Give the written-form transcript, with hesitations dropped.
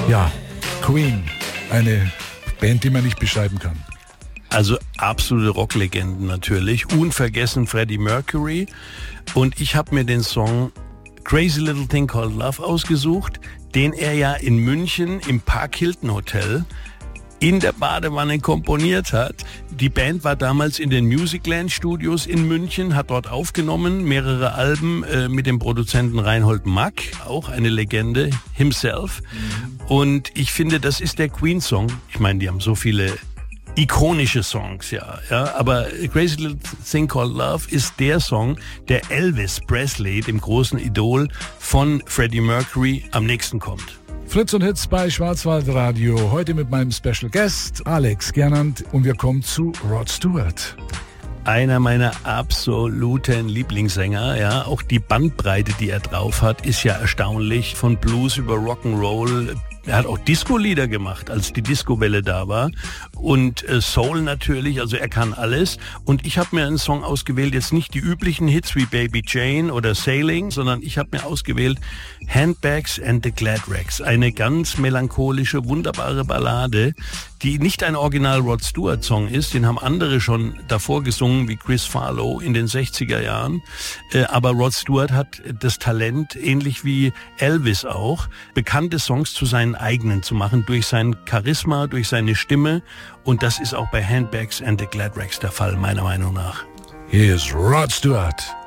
Ja, Queen, eine Band, die man nicht beschreiben kann. Also absolute Rocklegenden natürlich. Unvergessen Freddie Mercury. Und ich habe mir den Song Crazy Little Thing Called Love ausgesucht, den er ja in München im Park Hilton Hotel in der Badewanne komponiert hat. Die Band war damals in den Musicland Studios in München, hat dort aufgenommen, mehrere Alben mit dem Produzenten Reinhold Mack, auch eine Legende, himself. Und ich finde, das ist der Queen-Song. Ich meine, die haben so viele ikonische Songs, ja, aber Crazy Little Thing Called Love ist der Song, der Elvis Presley, dem großen Idol von Freddie Mercury, am nächsten kommt. Fritz und Hits bei Schwarzwaldradio. Heute mit meinem Special Guest Alex Gernand und wir kommen zu Rod Stewart. Einer meiner absoluten Lieblingssänger, ja. Auch die Bandbreite, die er drauf hat, ist ja erstaunlich. Von Blues über Rock'n'Roll. Er hat auch Disco-Lieder gemacht, als die Disco-Welle da war. Und Soul natürlich, also er kann alles. Und ich habe mir einen Song ausgewählt, jetzt nicht die üblichen Hits wie Baby Jane oder Sailing, sondern ich habe mir ausgewählt Handbags and the Glad Rags. Eine ganz melancholische, wunderbare Ballade, die nicht ein Original Rod Stewart Song ist. Den haben andere schon davor gesungen, wie Chris Farlowe in den 60er Jahren. Aber Rod Stewart hat das Talent, ähnlich wie Elvis auch, bekannte Songs zu seinen eigenen zu machen, durch sein Charisma, durch seine Stimme. Und das ist auch bei Handbags and the Glad Rags der Fall, meiner Meinung nach. Hier ist Rod Stewart.